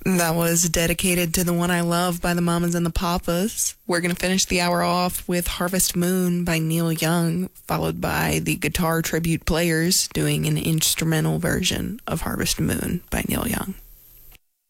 That was dedicated to the one I love by the Mamas and the Papas. We're going to finish the hour off with Harvest Moon by Neil Young, followed by the Guitar Tribute Players doing an instrumental version of Harvest Moon by Neil Young.